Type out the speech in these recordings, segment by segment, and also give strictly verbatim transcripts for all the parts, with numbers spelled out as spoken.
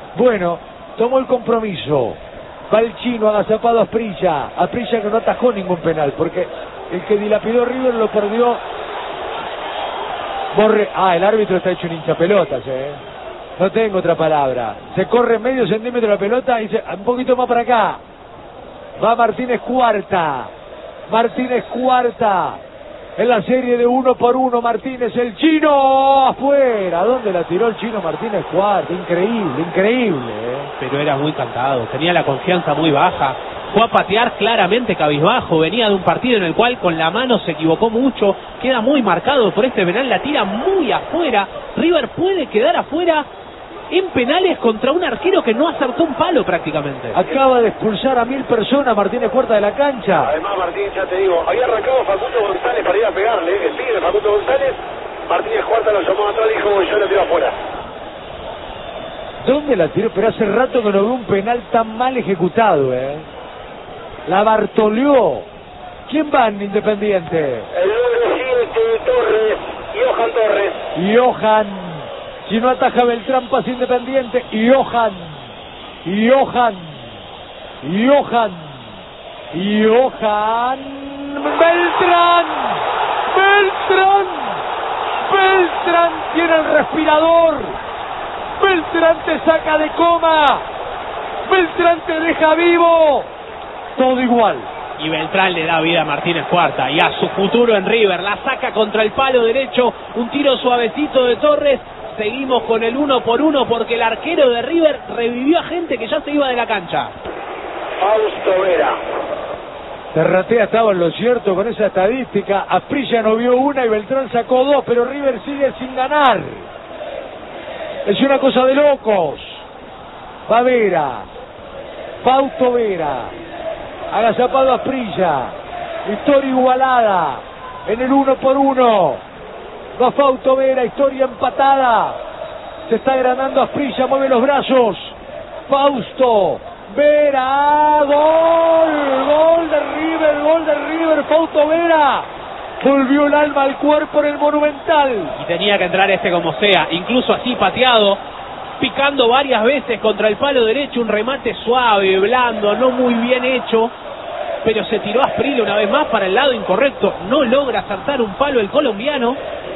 Bueno, tomó el compromiso. Va el chino agazapado a Asprilla. Asprilla que no atajó ningún penal, porque el que dilapidó River lo perdió. Borre... Ah, el árbitro está hecho un hinchapelotas, eh. No tengo otra palabra. Se corre medio centímetro la pelota y dice, un poquito más para acá. Va Martínez Cuarta. Martínez Cuarta. En la serie de uno por uno, Martínez, el chino, afuera. ¿Dónde la tiró el chino Martínez Cuarta? Increíble, increíble, ¿eh? Pero era muy cantado, tenía la confianza muy baja. Fue a patear claramente cabizbajo. Venía de un partido en el cual con la mano se equivocó mucho. Queda muy marcado por este penal, la tira muy afuera. River puede quedar afuera en penales contra un arquero que no acertó un palo prácticamente. Acaba de expulsar a mil personas Martínez Cuarta de la cancha. Además, Martín, ya te digo, había arrancado Facundo González para ir a pegarle, el pibe de Facundo González. Martínez Cuarta lo llamó atrás y dijo, yo la tiro afuera. ¿Dónde la tiró? Pero hace rato que no veo un penal tan mal ejecutado, ¿eh? La Bartoleó. ¿Quién va en Independiente? El número siete, Torres, Johan Torres. Johan. Si no ataja Beltrán, pasa Independiente. Johan. Johan. Johan. Johan. Beltrán. Beltrán. Beltrán tiene el respirador. Beltrán te saca de coma. Beltrán te deja vivo. Todo igual. Y Beltrán le da vida a Martínez Cuarta y a su futuro en River. La saca contra el palo derecho. Un tiro suavecito de Torres. Seguimos con el uno por uno porque el arquero de River revivió a gente que ya se iba de la cancha. Fausto Vera. Terratea estaba en lo cierto con esa estadística. Asprilla no vio una y Beltrán sacó dos, pero River sigue sin ganar. Es una cosa de locos. Va Vera. Fausto Vera. Agazapado Asprilla. Historia igualada. En el uno por uno. Va Fausto Vera. Historia empatada. Se está agranando Asprilla. Mueve los brazos. Fausto Vera. Gol. Gol de River. Gol de River. Fausto Vera. Volvió el alma al cuerpo en el Monumental. Y tenía que entrar este como sea. Incluso así pateado. Picando varias veces contra el palo derecho. Un remate suave, blando, no muy bien hecho. Pero se tiró Asprilla una vez más para el lado incorrecto. No logra acertar un palo el colombiano.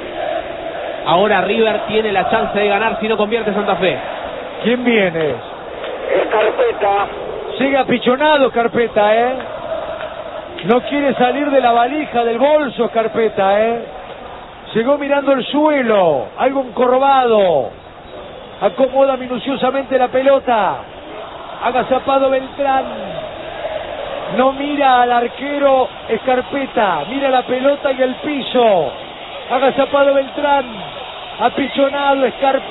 Ahora River tiene la chance de ganar si no convierte Santa Fe. ¿Quién viene? Es Carpeta. Sigue apichonado Carpeta, ¿eh? No quiere salir de la valija, del bolso Carpeta, ¿eh? Llegó mirando el suelo, algo encorvado. Acomoda minuciosamente la pelota. Agazapado Beltrán. No mira al arquero Escarpeta. Mira la pelota y el piso. Agazapado Beltrán. Apichonado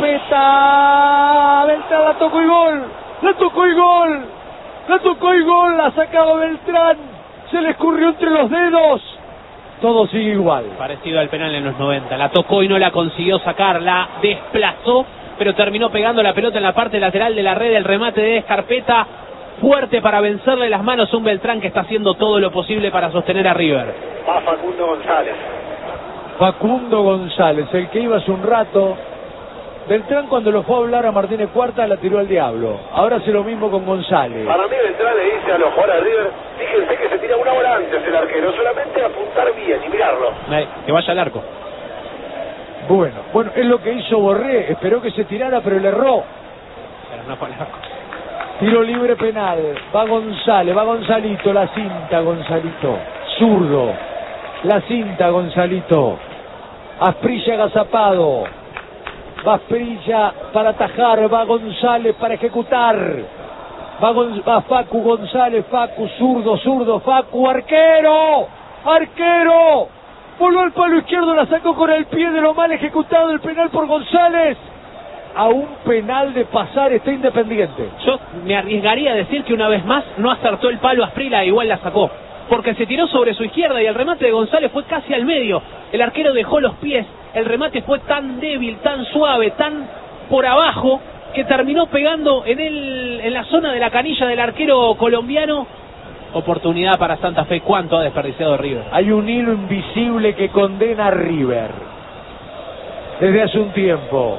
Escarpeta. Beltrán la tocó y gol. La tocó y gol. La tocó y gol. La ha sacado Beltrán. Se le escurrió entre los dedos. Todo sigue igual. Parecido al penal en los noventa. La tocó y no la consiguió sacar. La desplazó, pero terminó pegando la pelota en la parte lateral de la red. El remate de Escarpeta, fuerte para vencerle las manos a un Beltrán que está haciendo todo lo posible para sostener a River. Va Facundo González. Facundo González, el que iba hace un rato. Beltrán, cuando lo fue a hablar a Martínez Cuarta, la tiró al diablo. Ahora hace lo mismo con González. Para mí Beltrán le dice a los jugadores de River, fíjense que se tira una hora antes el arquero, solamente apuntar bien y mirarlo. Que vaya al arco. Bueno, bueno, es lo que hizo Borré. Esperó que se tirara, pero le erró. Pero no fue al arco. Tiro libre penal. Va González, va Gonzalito, la cinta Gonzalito. Zurdo. La cinta Gonzalito. Asprilla agazapado. Va Asprilla para atajar. Va González para ejecutar. Va, Gon va Facu González. Facu, zurdo, zurdo. Facu, arquero. Arquero. Voló al palo izquierdo. La sacó con el pie de lo mal ejecutado el penal por González. A un penal de pasar está Independiente. Yo me arriesgaría a decir que una vez más no acertó el palo Asprilla, igual la sacó. Porque se tiró sobre su izquierda y el remate de González fue casi al medio. El arquero dejó los pies. El remate fue tan débil, tan suave, tan por abajo, que terminó pegando en, el, en la zona de la canilla del arquero colombiano. Oportunidad para Santa Fe. ¿Cuánto ha desperdiciado River? Hay un hilo invisible que condena a River desde hace un tiempo.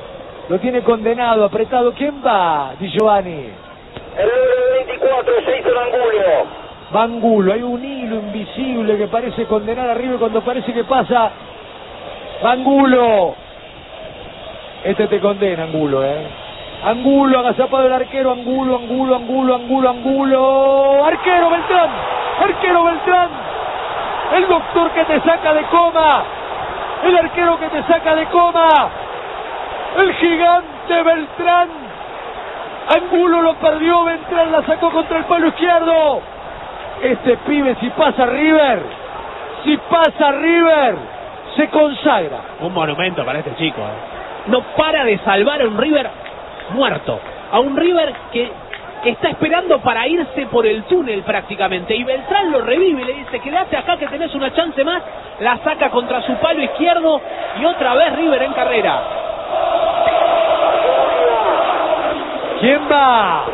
Lo tiene condenado, apretado. ¿Quién va, Di Giovanni? El número veinticuatro, Jason Angulo. Va Angulo. Hay un hilo invisible que parece condenar a River cuando parece que pasa. Va Angulo. Este te condena, Angulo, ¿eh? Angulo, agazapado el arquero. Angulo, Angulo, Angulo, Angulo, Angulo. Arquero Beltrán. Arquero Beltrán. El doctor que te saca de coma. El arquero que te saca de coma. El gigante Beltrán. Angulo lo perdió, Beltrán la sacó contra el palo izquierdo. Este pibe, si pasa River, si pasa River, se consagra. Un monumento para este chico, ¿eh? No para de salvar a un River muerto, a un River que está esperando para irse por el túnel prácticamente, y Beltrán lo revive y le dice: quédate acá que tenés una chance más. La saca contra su palo izquierdo y otra vez River en carrera. ¿Quién va?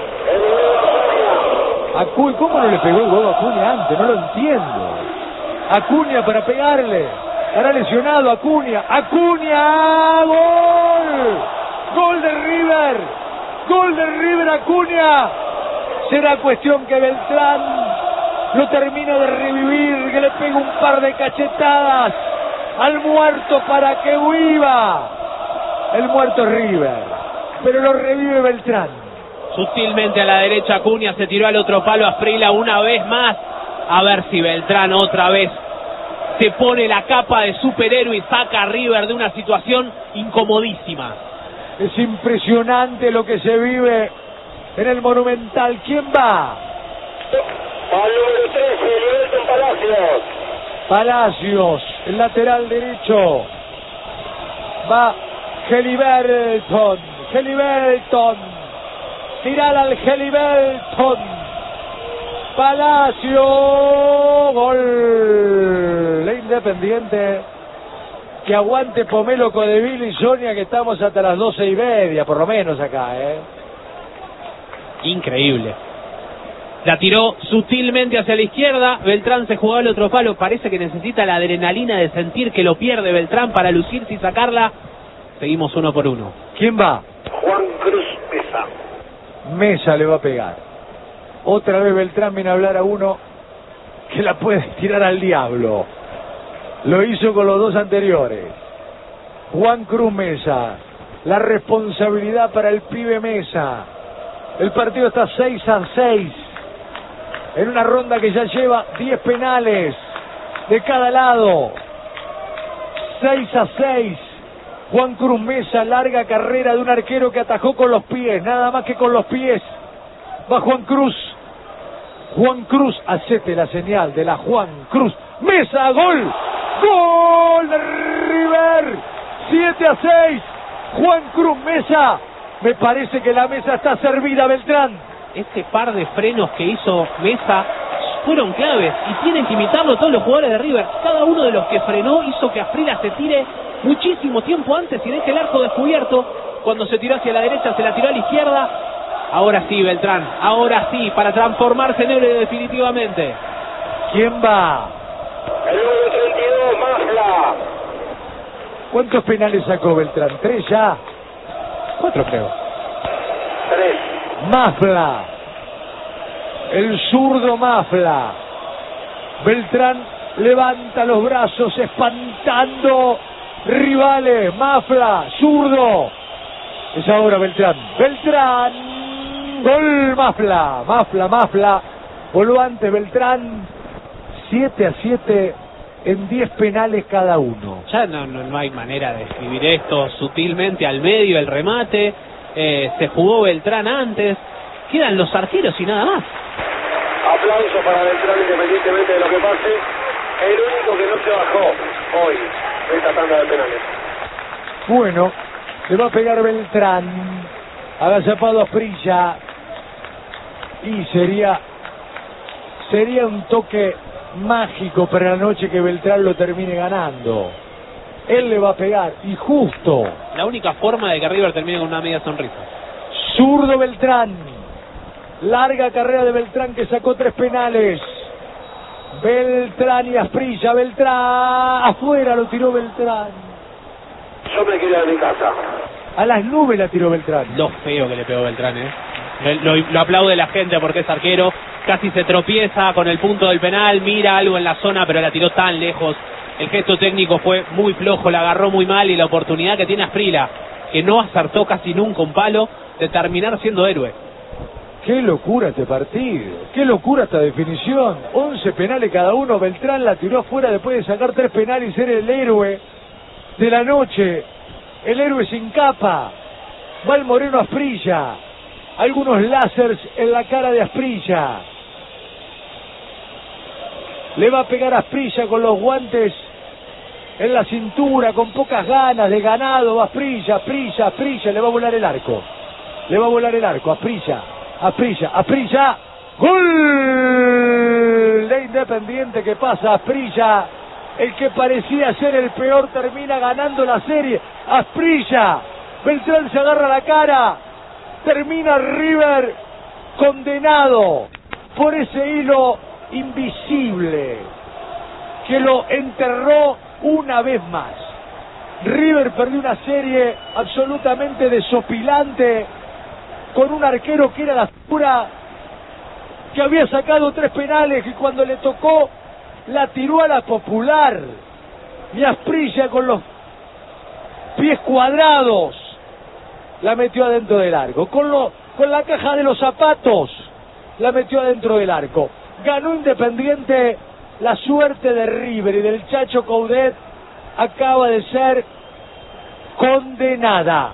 Acuña. ¿Cómo no le pegó el huevo a Acuña antes? No lo entiendo. Acuña para pegarle. Estará lesionado Acuña. Acuña. ¡Gol! Gol de River. Gol de River, Acuña. Será cuestión que Beltrán lo termine de revivir, que le pegue un par de cachetadas al muerto para que viva. El muerto es River, pero lo revive Beltrán. Sutilmente a la derecha Acuña, se tiró al otro palo Asprilla una vez más. A ver si Beltrán otra vez se pone la capa de superhéroe y saca a River de una situación incomodísima. Es impresionante lo que se vive en el Monumental. ¿Quién va? Al número trece, Liberton Palacios. Palacios, el lateral derecho. Va Geliberton. Geliberton. Tirala al Geliberton. Palacio. Gol de Independiente. Que aguante Pomelo, Codevil y Sonia, que estamos hasta las doce y media, por lo menos acá, ¿eh? Increíble. La tiró sutilmente hacia la izquierda. Beltrán se jugó al otro palo. Parece que necesita la adrenalina de sentir que lo pierde Beltrán para lucirse y sacarla. Seguimos uno por uno. ¿Quién va? Juan Cruz Mesa. Mesa le va a pegar. Otra vez Beltrán viene a hablar a uno que la puede tirar al diablo. Lo hizo con los dos anteriores. Juan Cruz Mesa. La responsabilidad para el pibe Mesa. El partido está seis a seis. En una ronda que ya lleva diez penales de cada lado. seis a seis. Juan Cruz Mesa, larga carrera de un arquero que atajó con los pies. Nada más que con los pies. Va Juan Cruz. Juan Cruz, hacete la señal de la Juan Cruz Mesa. Gol. Gol de River. siete a seis. Juan Cruz Mesa. Me parece que la mesa está servida, Beltrán. Este par de frenos que hizo Mesa fueron claves y tienen que imitarlo todos los jugadores de River. Cada uno de los que frenó hizo que Asprilla se tire muchísimo tiempo antes y deje el arco descubierto. Cuando se tiró hacia la derecha, se la tiró a la izquierda. Ahora sí, Beltrán, ahora sí, para transformarse en héroe definitivamente. ¿Quién va? El número treinta y dos, Mafla. ¿Cuántos penales sacó Beltrán? ¿Tres ya? Cuatro creo. Tres. Mafla. El zurdo Mafla. Beltrán levanta los brazos espantando rivales. Mafla, zurdo. Es ahora Beltrán. Beltrán. Gol Mafla. Mafla, Mafla. Voló antes Beltrán. siete a siete en diez penales cada uno. Ya no, no, no hay manera de escribir esto. Sutilmente al medio el remate. Eh, se jugó Beltrán antes. Quedan los arqueros y nada más. Aplauso para Beltrán, independientemente de lo que pase. El único que no se bajó hoy en esta tanda de penales. Bueno, le va a pegar Beltrán. Agazapado Asprilla. Y sería sería un toque mágico para la noche que Beltrán lo termine ganando. Él le va a pegar, y justo. La única forma de que River termine con una media sonrisa. Zurdo Beltrán. Larga carrera de Beltrán que sacó tres penales. Beltrán y Asprilla. Beltrán. Afuera lo tiró Beltrán. Yo me quiero ir a mi casa. A las nubes la tiró Beltrán. Lo feo que le pegó Beltrán, ¿eh? Lo, lo aplaude la gente porque es arquero. Casi se tropieza con el punto del penal, mira algo en la zona, pero la tiró tan lejos. El gesto técnico fue muy flojo, la agarró muy mal, y la oportunidad que tiene Asprila, que no acertó casi nunca un palo, de terminar siendo héroe. Qué locura este partido, qué locura esta definición. once penales cada uno. Beltrán la tiró afuera después de sacar tres penales y ser el héroe de la noche. El héroe sin capa. Va el Moreno Asprilla. Algunos láseres en la cara de Asprilla. Le va a pegar a Asprilla con los guantes en la cintura, con pocas ganas de ganado. Va Asprilla, Asprilla, Asprilla. Le va a volar el arco. Le va a volar el arco. Asprilla, Asprilla, Asprilla. ¡Gol! De Independiente que pasa Asprilla. El que parecía ser el peor termina ganando la serie. Asprilla. Beltrán se agarra la cara. Termina River condenado por ese hilo invisible que lo enterró una vez más. River perdió una serie absolutamente desopilante con un arquero que era la figura, que había sacado tres penales, y cuando le tocó la tiró a la popular. Y Asprilla con los pies cuadrados la metió adentro del arco. Con, lo, con la caja de los zapatos la metió adentro del arco. Ganó Independiente. La suerte de River y del Chacho Coudet acaba de ser condenada.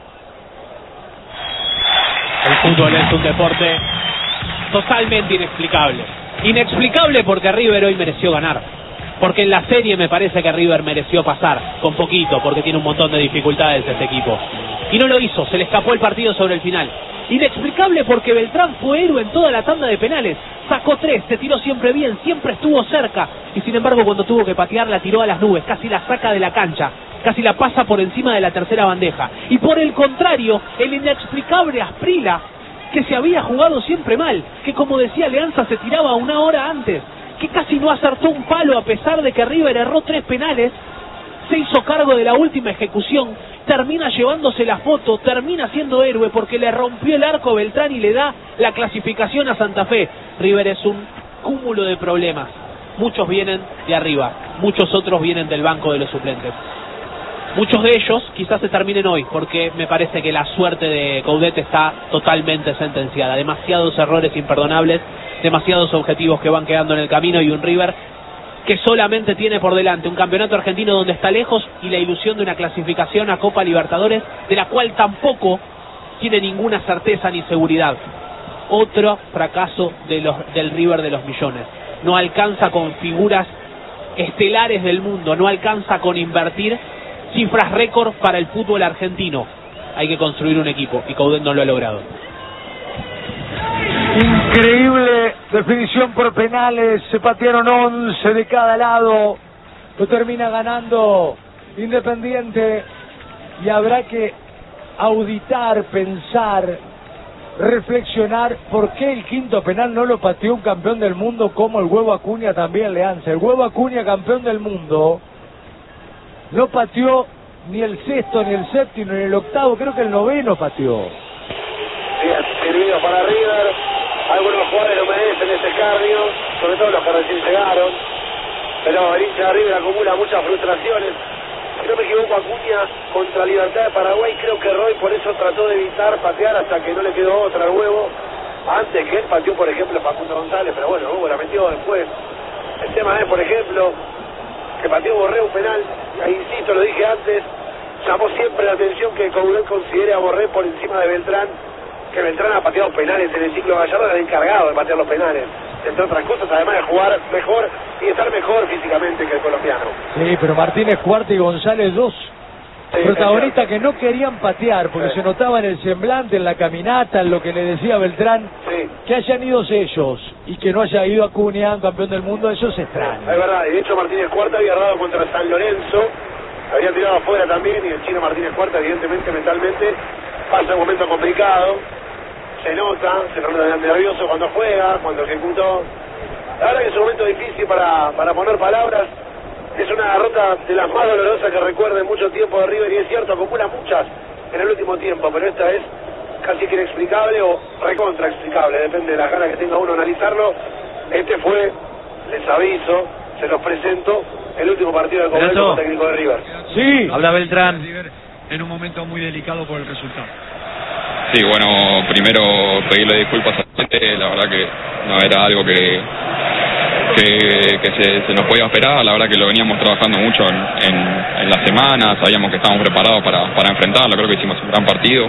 El fútbol es un deporte totalmente inexplicable. Inexplicable porque River hoy mereció ganar. Porque en la serie me parece que River mereció pasar, con poquito, porque tiene un montón de dificultades este equipo. Y no lo hizo, se le escapó el partido sobre el final. Inexplicable porque Beltrán fue héroe en toda la tanda de penales. Sacó tres, se tiró siempre bien, siempre estuvo cerca. Y sin embargo, cuando tuvo que patear, la tiró a las nubes, casi la saca de la cancha. Casi la pasa por encima de la tercera bandeja. Y por el contrario, el inexplicable Asprila, que se había jugado siempre mal, que como decía Alianza se tiraba una hora antes, que casi no acertó un palo a pesar de que River erró tres penales, se hizo cargo de la última ejecución, termina llevándose la foto, termina siendo héroe porque le rompió el arco a Beltrán y le da la clasificación a Santa Fe. River es un cúmulo de problemas. Muchos vienen de arriba, muchos otros vienen del banco de los suplentes. Muchos de ellos quizás se terminen hoy, porque me parece que la suerte de Coudet está totalmente sentenciada. Demasiados errores imperdonables, demasiados objetivos que van quedando en el camino, y un River que solamente tiene por delante un campeonato argentino donde está lejos y la ilusión de una clasificación a Copa Libertadores, de la cual tampoco tiene ninguna certeza ni seguridad. Otro fracaso de los, del River de los millones. No alcanza con figuras estelares del mundo, no alcanza con invertir cifras récord para el fútbol argentino. Hay que construir un equipo y Coudet no lo ha logrado. Increíble definición por penales. Se patearon once de cada lado. Lo termina ganando Independiente. Y habrá que auditar, pensar, reflexionar por qué el quinto penal no lo pateó un campeón del mundo como el Huevo Acuña también le hace. El Huevo Acuña, campeón del mundo, no pateó ni el sexto, ni el séptimo, ni el octavo, creo que el noveno pateó. Bien, servido para River. Algunos jugadores lo merecen ese cardio, sobre todo los que recién llegaron. Pero el hincha de River acumula muchas frustraciones. Si no me equivoco, Acuña contra Libertad de Paraguay, creo que Roy por eso trató de evitar patear hasta que no le quedó otra al Huevo. Antes que él pateó, por ejemplo, Facundo González, pero bueno, Hugo la metió después. El tema es, por ejemplo, que pateó Borré un penal, ahí insisto, lo dije antes, llamó siempre la atención que Coudet considere a Borré por encima de Beltrán, que Beltrán ha pateado penales en el ciclo Gallardo, era el encargado de patear los penales, entre otras cosas, además de jugar mejor y estar mejor físicamente que el colombiano. Sí, pero Martínez Cuarta y González, dos sí, protagonistas que no querían patear, porque sí, se notaba en el semblante, en la caminata, en lo que le decía Beltrán, sí, que hayan ido ellos y que no haya ido Acuña, campeón del mundo, eso es extraño. Es verdad, y de hecho Martínez Cuarta había errado contra San Lorenzo, había tirado afuera también, y el chino Martínez Cuarta, evidentemente, mentalmente, pasa un momento complicado, se nota, se nota nervioso cuando juega, cuando ejecutó. La verdad que es un momento difícil para, para poner palabras. Es una derrota de las más dolorosas que recuerdo en mucho tiempo de River, y es cierto, acumula muchas en el último tiempo, pero esta es casi que inexplicable o recontra explicable, depende de las ganas que tenga uno analizarlo. Este fue, les aviso, se los presento, el último partido de Comelec como técnico de River. Sí, habla Beltrán. En un momento muy delicado por el resultado. Sí, bueno, primero pedirle disculpas a la gente, la verdad que no era algo que que, que se, se nos podía esperar, la verdad que lo veníamos trabajando mucho en, en, en la semana, sabíamos que estábamos preparados para, para enfrentarlo, creo que hicimos un gran partido,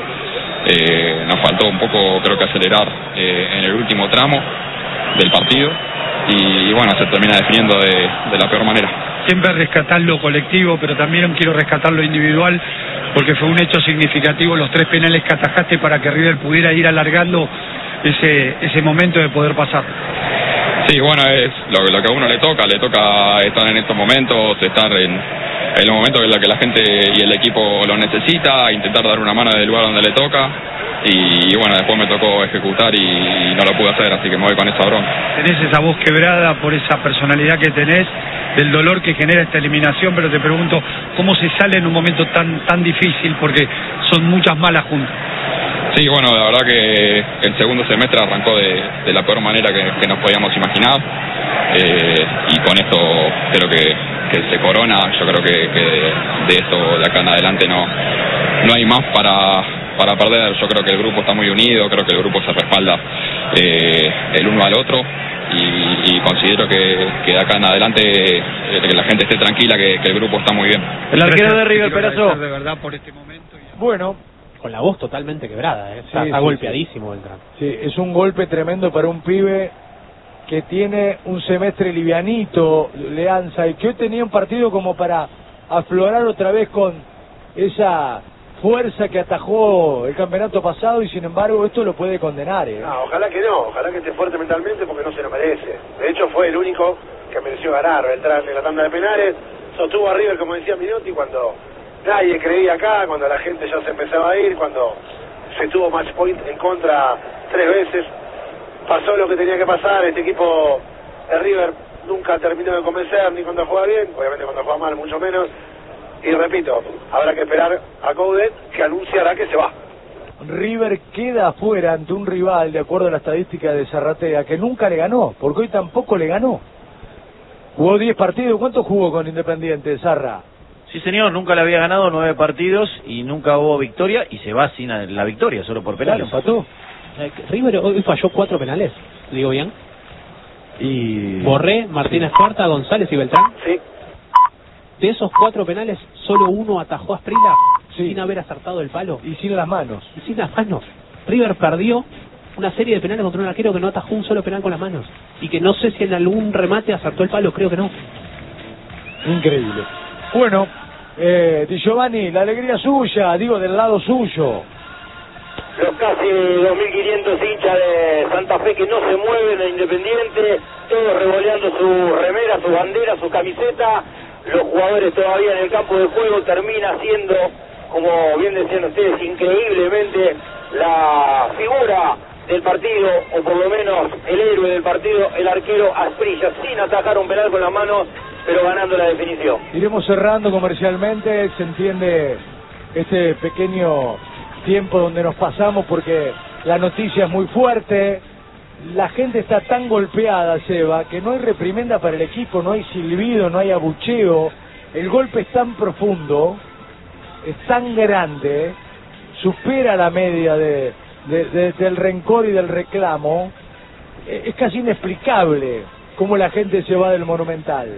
eh, nos faltó un poco creo que acelerar eh, en el último tramo del partido y, y bueno, se termina definiendo de, de la peor manera. Siempre rescatar lo colectivo, pero también quiero rescatar lo individual, porque fue un hecho significativo los tres penales que atajaste para que River pudiera ir alargando ese ese momento de poder pasar. Sí, bueno, es lo, lo que a uno le toca, le toca estar en estos momentos, estar en, en los momentos en los que la gente y el equipo lo necesita, intentar dar una mano del lugar donde le toca, y, y bueno, después me tocó ejecutar y, y no lo pude hacer, así que me voy con esa bronca. Tenés esa voz quebrada por esa personalidad que tenés, del dolor que genera esta eliminación, pero te pregunto, ¿cómo se sale en un momento tan tan difícil? Porque son muchas malas juntas. Sí, bueno, la verdad que el segundo semestre arrancó de, de la peor manera que, que nos podíamos imaginar, eh, y con esto creo que, que se corona. Yo creo que, que de, de esto de acá en adelante no no hay más para para perder. Yo creo que el grupo está muy unido, creo que el grupo se respalda eh, el uno al otro, y, y considero que, que de acá en adelante eh, que la gente esté tranquila, que, que el grupo está muy bien. El arquero de River, Perazo. De verdad por este momento. bueno, Con la voz totalmente quebrada, ¿eh? Está, Sí, está sí, golpeadísimo Beltrán. sí, es un golpe tremendo para un pibe que tiene un semestre livianito, Leanza, y que hoy tenía un partido como para aflorar otra vez con esa fuerza que atajó el campeonato pasado, y sin embargo esto lo puede condenar, ¿eh? No, ojalá que no, ojalá que esté fuerte mentalmente porque no se lo merece. De hecho fue el único que mereció ganar Beltrán en la tanda de penales, sostuvo a River, como decía Minotti, cuando nadie creía acá, cuando la gente ya se empezaba a ir, cuando se tuvo match point en contra tres veces, pasó lo que tenía que pasar. Este equipo de River nunca terminó de convencer, ni cuando juega bien, obviamente cuando juega mal mucho menos, y repito, habrá que esperar a Coudet, que anunciará que se va. River queda afuera ante un rival, de acuerdo a la estadística de Zarratea, que nunca le ganó, porque hoy tampoco le ganó. Jugó diez partidos, ¿cuánto jugó con Independiente, Zarra? Sí, señor, nunca le había ganado nueve partidos y nunca hubo victoria, y se va sin la victoria, solo por penales. Claro, empató. Eh, River hoy falló cuatro penales, digo bien. Y Borré, Martínez Cuarta, González y Beltrán. Sí. De esos cuatro penales, solo uno atajó a Asprilla, Sí. sin haber acertado el palo Y sin las manos. y sin las manos. River perdió una serie de penales contra un arquero que no atajó un solo penal con las manos, y que no sé si en algún remate acertó el palo, creo que no. Increíble. Bueno, eh, Di Giovanni, la alegría suya, digo, del lado suyo. Los casi dos mil quinientos hinchas de Santa Fe que no se mueven en Independiente, todos revoleando su remera, su bandera, su camiseta. Los jugadores todavía en el campo de juego. Termina siendo, como bien decían ustedes, increíblemente la figura del partido, o por lo menos el héroe del partido, el arquero Asprilla, sin atacar un penal con las manos, pero ganando la definición. Iremos cerrando comercialmente, se entiende este pequeño tiempo donde nos pasamos porque la noticia es muy fuerte, la gente está tan golpeada, Seba, que no hay reprimenda para el equipo, no hay silbido, no hay abucheo, el golpe es tan profundo, es tan grande, supera la media de, de, de, del rencor y del reclamo, es casi inexplicable cómo la gente se va del Monumental.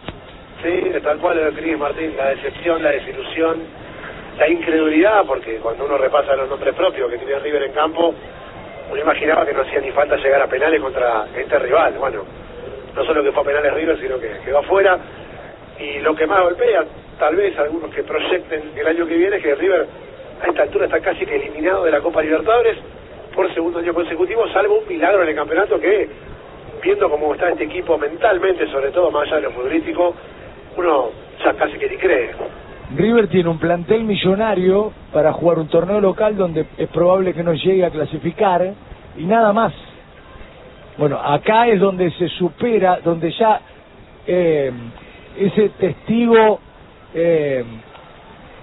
Sí, tal cual lo escribe Martín, la decepción, la desilusión, la incredulidad, porque cuando uno repasa los nombres propios que tiene River en campo, uno imaginaba que no hacía ni falta llegar a penales contra este rival. Bueno, no solo que fue a penales River, sino que quedó afuera, y lo que más golpea, tal vez algunos que proyecten el año que viene, es que River a esta altura está casi que eliminado de la Copa Libertadores por segundo año consecutivo, salvo un milagro en el campeonato que, viendo cómo está este equipo mentalmente, sobre todo más allá de lo futbolístico, uno ya casi que ni cree. River tiene un plantel millonario para jugar un torneo local donde es probable que no llegue a clasificar y nada más. Bueno, acá es donde se supera, donde ya eh, ese testigo eh,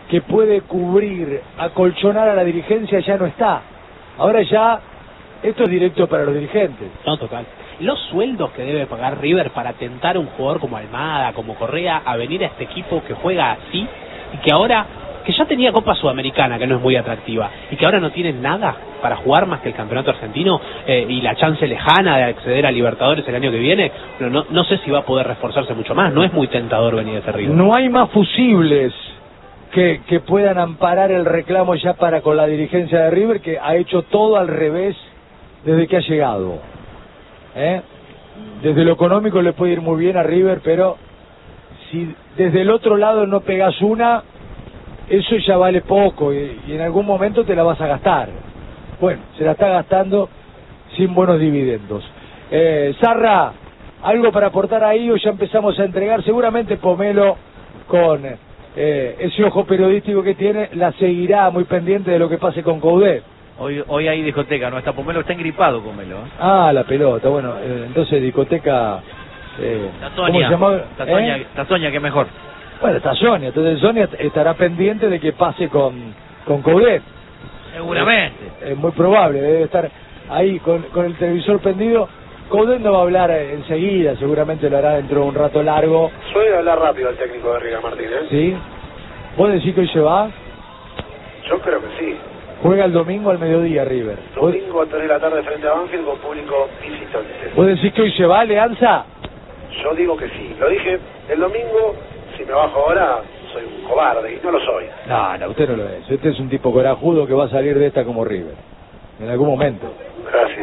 que puede cubrir, acolchonar a la dirigencia ya no está. Ahora ya esto es directo para los dirigentes. No, total. Los sueldos que debe pagar River para tentar a un jugador como Almada, como Correa, a venir a este equipo que juega así y que ahora, que ya tenía Copa Sudamericana, que no es muy atractiva, y que ahora no tiene nada para jugar más que el campeonato argentino eh, y la chance lejana de acceder a Libertadores el año que viene, pero no, no sé si va a poder reforzarse mucho más. No es muy tentador venir a ese River. No hay más fusibles que, que puedan amparar el reclamo ya para con la dirigencia de River, que ha hecho todo al revés desde que ha llegado. ¿Eh? Desde lo económico le puede ir muy bien a River, pero si desde el otro lado no pegas una, eso ya vale poco y, y en algún momento te la vas a gastar. Bueno, se la está gastando sin buenos dividendos. Eh, Zarra, ¿algo para aportar ahí o ya empezamos a entregar? Seguramente Pomelo, con eh, ese ojo periodístico que tiene, la seguirá muy pendiente de lo que pase con Coudet. Hoy hoy hay discoteca, no está Pomelo, está engripado Pomelo. ¿eh? Ah, la pelota, bueno, eh, entonces discoteca... Eh, Tazoña, ¿cómo se llama? Tazoña, ¿Eh? Tazoña, que mejor. Bueno, está Sonia, entonces Sonia estará pendiente de que pase con, con Coudet. Seguramente. Es, es muy probable, debe estar ahí con, con el televisor prendido. Coudet no va a hablar enseguida, seguramente lo hará dentro de un rato largo. Suele hablar rápido el técnico de River Martínez. ¿Sí? ¿Vos decís que hoy se va? Yo creo que sí. Juega el domingo al mediodía River. Domingo a tres de la tarde frente a Banfield con público visitante. ¿Vos decís que hoy se va, Alianza? Yo digo que sí. Lo dije el domingo, si me bajo ahora soy un cobarde y no lo soy. No, no, usted no lo es. Usted es un tipo corajudo que va a salir de esta como River. En algún momento. Gracias.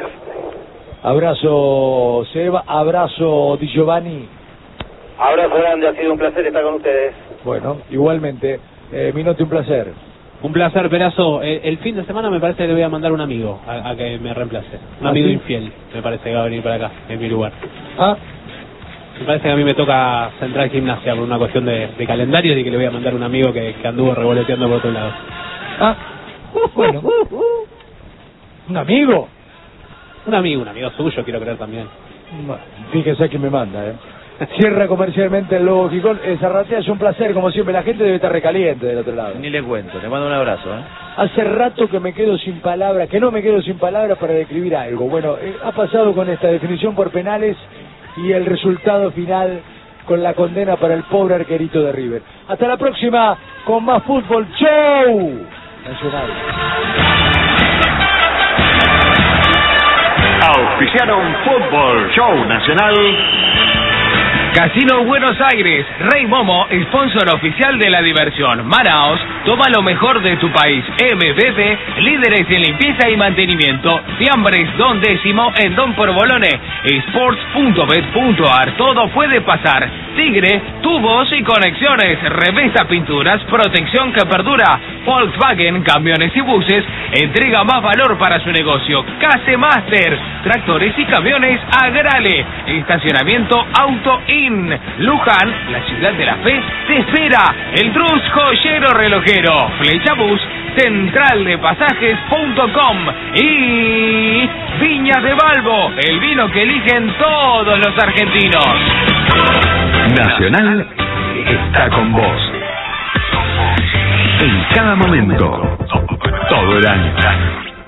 Abrazo Seba, abrazo Di Giovanni. Abrazo grande, ha sido un placer estar con ustedes. Bueno, igualmente. Eh, Minotti, un placer. Un placer, Perazo. El, el fin de semana me parece que le voy a mandar un amigo a, a que me reemplace. Un ¿Ah, amigo sí? infiel, me parece que va a venir para acá, en mi lugar. Ah, Me parece que a mí me toca centrar gimnasia por una cuestión de, de calendario y que le voy a mandar un amigo que, que anduvo revoloteando por otro lado. ah, bueno. ¿Un amigo? Un amigo, un amigo suyo, quiero creer también. Bueno, fíjese que me manda, ¿eh? Cierra comercialmente el Lobo Gijón. Eh, Zarratea, es un placer, como siempre. La gente debe estar recaliente del otro lado. Ni le cuento, le mando un abrazo. ¿eh? Hace rato que me quedo sin palabras, que no me quedo sin palabras para describir algo. Bueno, eh, ha pasado con esta definición por penales y el resultado final con la condena para el pobre arquerito de River. Hasta la próxima con más fútbol. ¡Chau! Nacional. Auspiciaron Fútbol Show Nacional. Casino Buenos Aires, Rey Momo, sponsor oficial de la diversión. Manaos, toma lo mejor de tu país. M B B, líderes en limpieza y mantenimiento. Fiambres, Don Décimo en Don Porbolone. Sports punto bet punto ar, todo puede pasar. Tigre, tubos y conexiones. Revesta Pinturas, protección que perdura. Volkswagen, camiones y buses, entrega más valor para su negocio. Case Master, tractores y camiones Agrale. Estacionamiento Auto In. Luján, la ciudad de la fe, te espera. El Trus Joyero Relojero. Flecha Bus, central de pasajes punto com. Y Viñas de Balbo, el vino que eligen todos los argentinos. Nacional está con vos. En cada momento, todo el año.